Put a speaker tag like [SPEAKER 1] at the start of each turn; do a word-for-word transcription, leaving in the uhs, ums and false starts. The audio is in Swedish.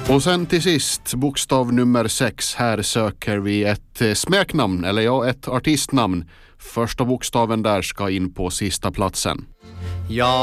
[SPEAKER 1] Och sen till sist, bokstav nummer sex. Här söker vi ett smeknamn, eller ja, ett artistnamn. Första bokstaven där ska in på sista platsen.
[SPEAKER 2] Ja.